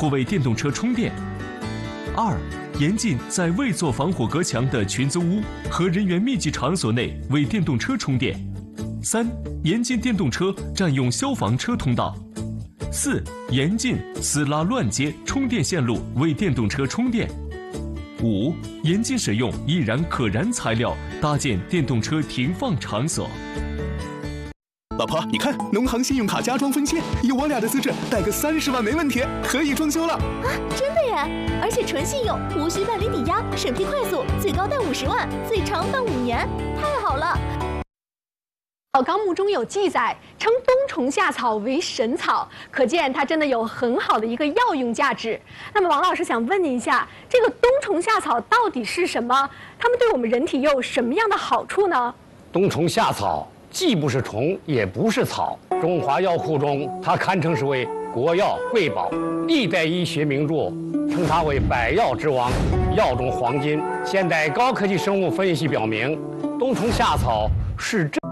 或为电动车充电。2、严禁在未做防火隔墙的群租屋和人员密集场所内为电动车充电。3、严禁电动车占用消防车通道。4、严禁私拉乱接充电线路为电动车充电。5、严禁使用易燃可燃材料搭建电动车停放场所。 老婆，你看，农行信用卡加装分期，有我俩的资质，贷个30万没问题，可以装修了。 啊，真的耶！而且纯信用，无需办理抵押，审批快速，最高贷50万，最长办5年，太好了！ 纲目中有记载，称冬虫夏草为神草，可见它真的有很好的一个药用价值。那么王老师想问您一下，这个冬虫夏草到底是什么？它们对我们人体又有什么样的好处呢？ 冬虫夏草既不是虫，也不是草，中华药库中它堪称是为国药瑰宝，历代医学名著称它为百药之王，药中黄金。现代高科技生物分析表明，冬虫夏草是